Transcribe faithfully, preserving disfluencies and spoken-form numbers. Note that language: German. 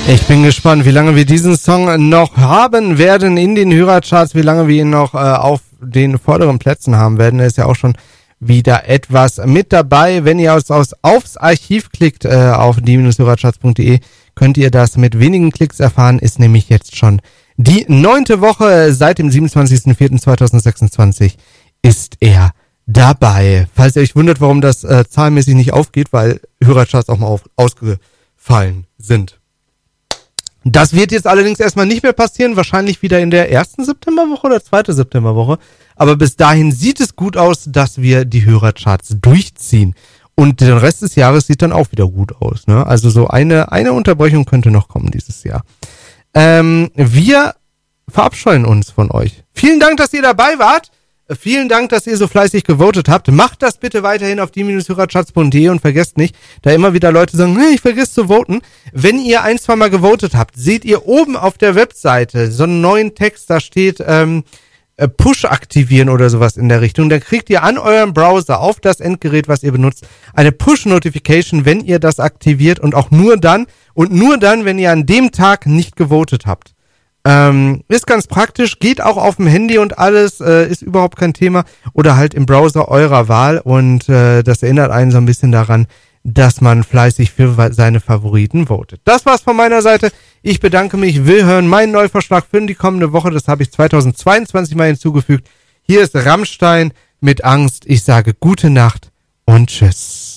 Ich bin gespannt, wie lange wir diesen Song noch haben werden in den Hörercharts, wie lange wir ihn noch äh, auf den vorderen Plätzen haben werden. Da ist ja auch schon wieder etwas mit dabei. Wenn ihr aus, aus, aufs Archiv klickt, äh, auf die Hörercharts punkt de, könnt ihr das mit wenigen Klicks erfahren. Ist nämlich jetzt schon die neunte Woche. Seit dem siebenundzwanzigsten vierten zweitausendsechsundzwanzig ist er dabei. Falls ihr euch wundert, warum das äh, zahlenmäßig nicht aufgeht, weil Hörercharts auch mal auf, ausgefallen sind. Das wird jetzt allerdings erstmal nicht mehr passieren, wahrscheinlich wieder in der ersten Septemberwoche oder zweite Septemberwoche. Aber bis dahin sieht es gut aus, dass wir die Hörercharts durchziehen. Und der Rest des Jahres sieht dann auch wieder gut aus, ne? Also so eine, eine Unterbrechung könnte noch kommen dieses Jahr. Ähm, wir verabscheuen uns von euch. Vielen Dank, dass ihr dabei wart. Vielen Dank, dass ihr so fleißig gewotet habt. Macht das bitte weiterhin auf die Hörercharts punkt de und vergesst nicht, da immer wieder Leute sagen, hey, ich vergesse zu voten. Wenn ihr ein, zwei Mal gewotet habt, seht ihr oben auf der Webseite so einen neuen Text, da steht ähm, Push aktivieren oder sowas in der Richtung. Dann kriegt ihr an eurem Browser auf das Endgerät, was ihr benutzt, eine Push-Notification, wenn ihr das aktiviert und auch nur dann und nur dann, wenn ihr an dem Tag nicht gewotet habt. Ähm, ist ganz praktisch, geht auch auf dem Handy und alles, äh, ist überhaupt kein Thema oder halt im Browser eurer Wahl und äh, das erinnert einen so ein bisschen daran, dass man fleißig für seine Favoriten votet. Das war's von meiner Seite. Ich bedanke mich, will hören meinen Neuvorschlag für die kommende Woche, das habe ich zweitausendzweiundzwanzig mal hinzugefügt. Hier ist Rammstein mit Angst. Ich sage gute Nacht und tschüss.